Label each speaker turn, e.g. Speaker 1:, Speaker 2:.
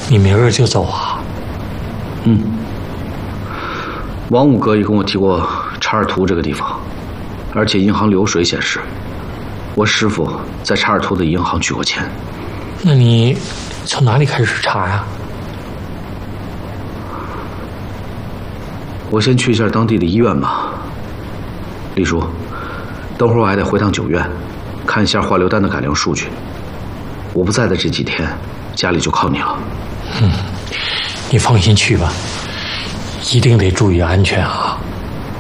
Speaker 1: 你明儿就走啊？
Speaker 2: 嗯。王五哥也跟我提过查尔图这个地方，而且银行流水显示，我师傅在查尔图的银行取过钱。
Speaker 1: 那你从哪里开始查呀？
Speaker 2: 我先去一下当地的医院吧。李叔，等会儿我还得回趟九院，看一下化疗单的改良数据。我不在的这几天，家里就靠你了。
Speaker 1: 你放心去吧，一定得注意安全啊。